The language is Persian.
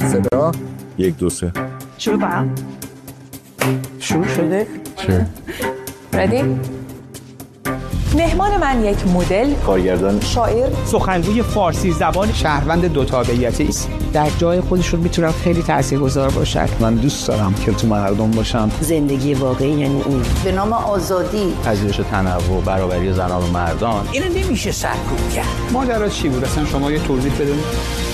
صدا 1 2 3 شروع کنم. شروع شده؟ ردی؟ مهمان من یک مدل، کارگردان، شاعر، سخنگوی فارسی زبان، شهروند دو تابعیتی است. در جای خودشون میتونن خیلی تاثیرگذار باشن. من دوست دارم که تو مردم باشم. زندگی واقعی یعنی این. به نام آزادی، پذیرش تنوع، برابری زنان و مردان. اینو نمیشه سرکوب کرد. ماجرا چی بود اصلا شما یه توضیح بدید.